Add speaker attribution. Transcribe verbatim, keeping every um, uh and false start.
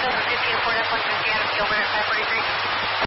Speaker 1: fifteen four, F one fifty, Adam Gilbert at five forty-three.